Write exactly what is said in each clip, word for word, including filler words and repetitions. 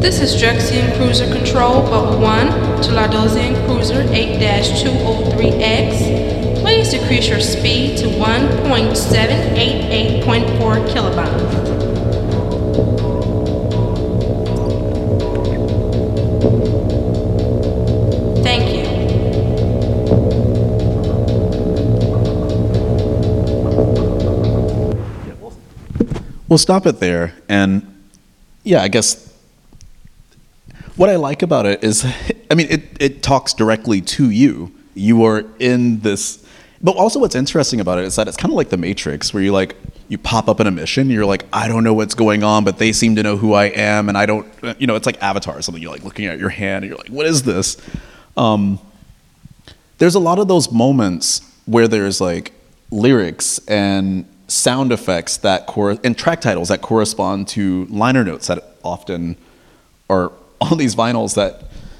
This is Drexian Cruiser Control, Bubble one, to Lardosian Cruiser eight two oh three X. Please decrease your speed to one point seven eight eight point four kilobytes. Thank you. We'll stop it there, and yeah, I guess what I like about it is, I mean, it, it talks directly to you. You are in this, but also what's interesting about it is that it's kind of like the Matrix, where you like, you pop up in a mission, you're like, I don't know what's going on, but they seem to know who I am, and I don't, you know, it's like Avatar or something. You're like looking at your hand, and you're like, what is this? Um, there's a lot of those moments where there's like lyrics and sound effects that cor- and track titles that correspond to liner notes that often are on these vinyls, that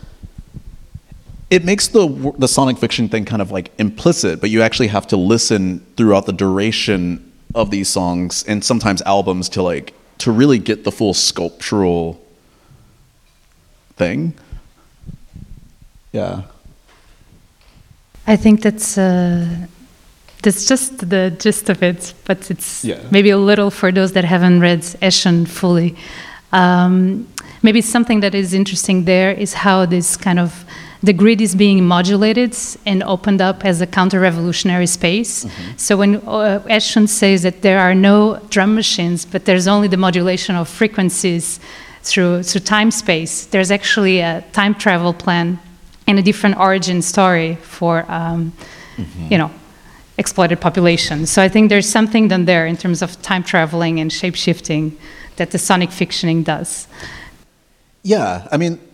it makes the the sonic fiction thing kind of like implicit, but you actually have to listen throughout the duration of these songs and sometimes albums to like to really get the full sculptural thing. Yeah. I think that's uh, that's just the gist of it, but it's yeah. maybe a little for those that haven't read Eschen fully. Um, maybe something that is interesting there is how this kind of the grid is being modulated and opened up as a counter-revolutionary space. Mm-hmm. So when uh, Eschen says that there are no drum machines, but there's only the modulation of frequencies through through time-space, there's actually a time travel plan and a different origin story for um, mm-hmm. you know, exploited populations. So I think there's something done there in terms of time traveling and shape-shifting that the sonic fictioning does. Yeah, I mean,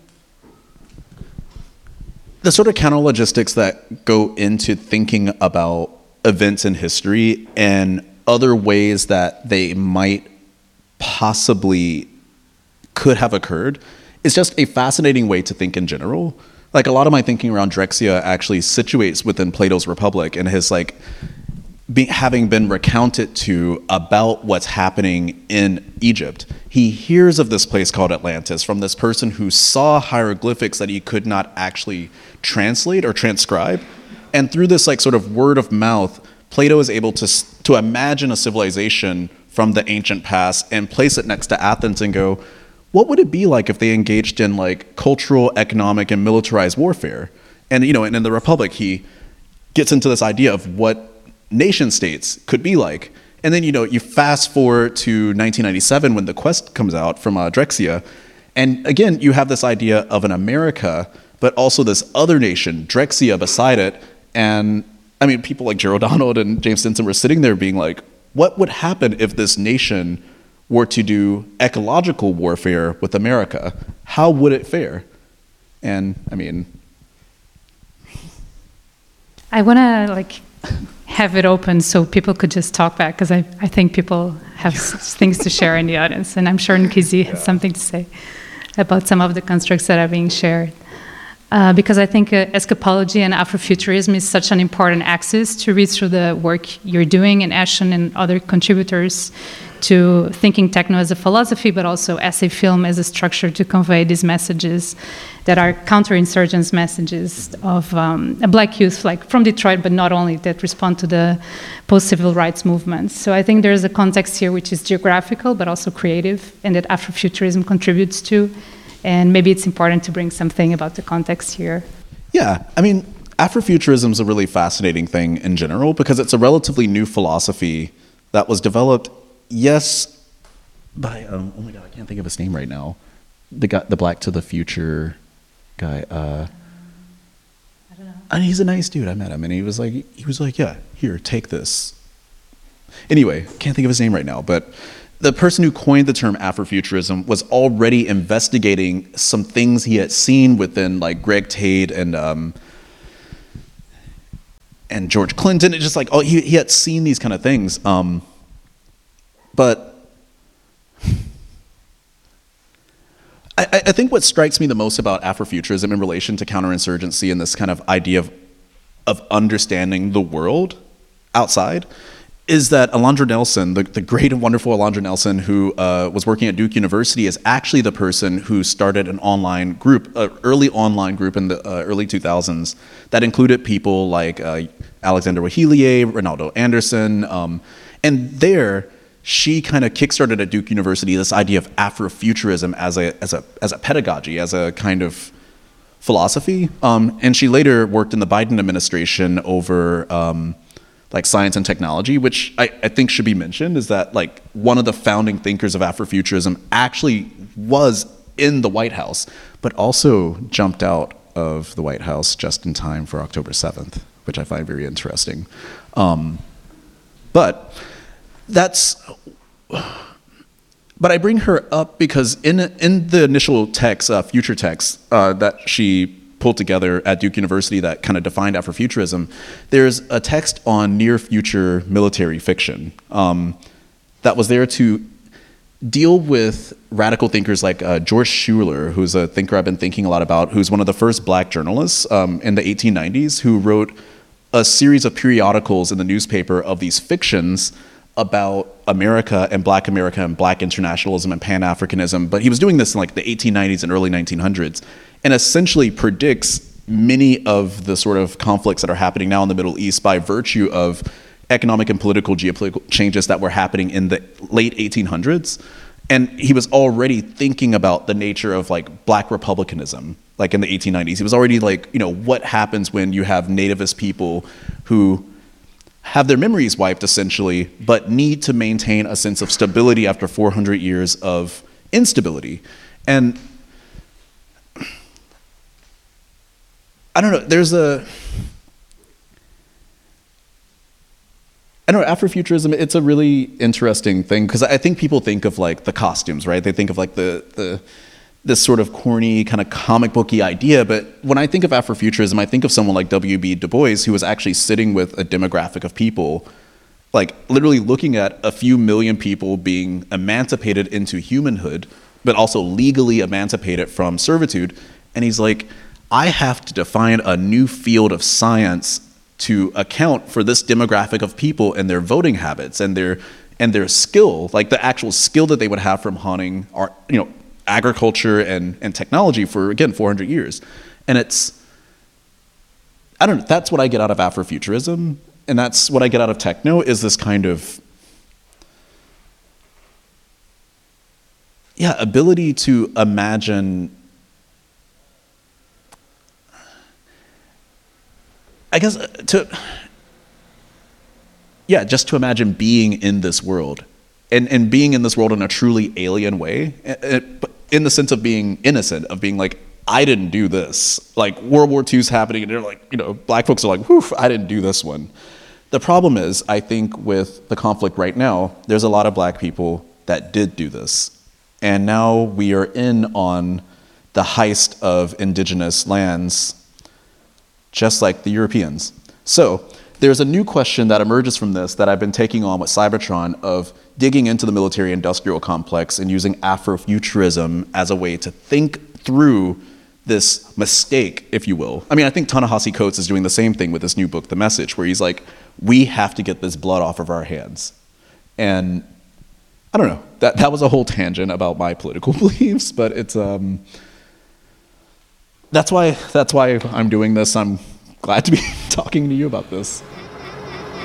the sort of counter logistics that go into thinking about events in history and other ways that they might possibly could have occurred is just a fascinating way to think in general. Like, a lot of my thinking around Drexciya actually situates within Plato's Republic and his like be, having been recounted to about what's happening in Egypt. He hears of this place called Atlantis from this person who saw hieroglyphics that he could not actually translate or transcribe. And through this like sort of word of mouth, Plato is able to to imagine a civilization from the ancient past and place it next to Athens and go, what would it be like if they engaged in like cultural, economic, and militarized warfare? And you know, and in the Republic, he gets into this idea of what nation states could be like. And then, you know, you fast forward to nineteen ninety-seven when The Quest comes out from uh, Drexciya. And again, you have this idea of an America, but also this other nation, Drexciya, beside it. And I mean, people like Gerald Donald and James Stinson were sitting there being like, what would happen if this nation were to do ecological warfare with America? How would it fare? And I mean, I want to like have it open so people could just talk back, because I, I think people have things to share in the audience, and I'm sure Nkizi has yeah. something to say about some of the constructs that are being shared. Uh, because I think uh, escapology and Afrofuturism is such an important axis to read through the work you're doing, and Eschen and other contributors to thinking techno as a philosophy, but also essay film as a structure to convey these messages that are counterinsurgents messages of um, a black youth, like from Detroit, but not only, that respond to the post-civil rights movements. So I think there's a context here which is geographical, but also creative, and that Afrofuturism contributes to. And maybe it's important to bring something about the context here. Yeah, I mean, Afrofuturism is a really fascinating thing in general because it's a relatively new philosophy that was developed, yes, by, um, oh my God, I can't think of his name right now. The guy, the Black to the Future guy. Uh, I don't know. And he's a nice dude. I met him, and he was like, he was like, yeah, here, take this. Anyway, can't think of his name right now, but the person who coined the term Afrofuturism was already investigating some things he had seen within like Greg Tate and um, and George Clinton. It's just like, oh, he, he had seen these kind of things. Um, but I, I think what strikes me the most about Afrofuturism in relation to counterinsurgency and this kind of idea of of understanding the world outside is that Alondra Nelson, the, the great and wonderful Alondra Nelson, who uh, was working at Duke University, is actually the person who started an online group, an early online group in the uh, early two thousands that included people like uh, Alexander Wahilier, Ronaldo Anderson, um, and there she kind of kickstarted at Duke University this idea of Afrofuturism as a as a as a pedagogy, as a kind of philosophy, um, and she later worked in the Biden administration over. Um, like science and technology, which I, I think should be mentioned, is that like one of the founding thinkers of Afrofuturism actually was in the White House, but also jumped out of the White House just in time for October seventh, which I find very interesting. Um, but that's, but I bring her up because in in the initial text, uh, future text uh, that she pulled together at Duke University that kind of defined Afrofuturism, there's a text on near future military fiction um, that was there to deal with radical thinkers like uh, George Schuler, who's a thinker I've been thinking a lot about, who's one of the first black journalists um, in the eighteen nineties, who wrote a series of periodicals in the newspaper of these fictions about America and Black America and Black internationalism and Pan-Africanism. But he was doing this in like the eighteen nineties and early nineteen hundreds, and essentially predicts many of the sort of conflicts that are happening now in the Middle East by virtue of economic and political geopolitical changes that were happening in the late eighteen hundreds. And he was already thinking about the nature of like Black republicanism, like in the eighteen nineties. He was already like, you know, what happens when you have nativist people who have their memories wiped essentially, but need to maintain a sense of stability after four hundred years of instability. And I don't know, there's a, I don't know, Afrofuturism, it's a really interesting thing, because I think people think of like the costumes, right? They think of like the, the this sort of corny kind of comic booky idea, but when I think of Afrofuturism, I think of someone like W B Du Bois, who was actually sitting with a demographic of people, like literally looking at a few million people being emancipated into humanhood, but also legally emancipated from servitude. And he's like, I have to define a new field of science to account for this demographic of people and their voting habits and their and their skill, like the actual skill that they would have from hunting, art, you know, agriculture and, and technology for, again, four hundred years. And it's, I don't know, that's what I get out of Afrofuturism, and that's what I get out of techno, is this kind of, yeah, ability to imagine, I guess, to, yeah, just to imagine being in this world, and, and being in this world in a truly alien way, in the sense of being innocent, of being like, I didn't do this. Like, World War Two's happening, and they're like, you know, black folks are like, whew, I didn't do this one. The problem is, I think with the conflict right now, there's a lot of black people that did do this. And now we are in on the heist of indigenous lands, just like the Europeans. So there's a new question that emerges from this that I've been taking on with Cybertron, of digging into the military-industrial complex and using Afrofuturism as a way to think through this mistake, if you will. I mean, I think Ta-Nehisi Coates is doing the same thing with this new book, The Message, where he's like, we have to get this blood off of our hands. And I don't know, that, that was a whole tangent about my political beliefs, but it's, um, that's why, that's why I'm doing this. I'm glad to be talking to you about this.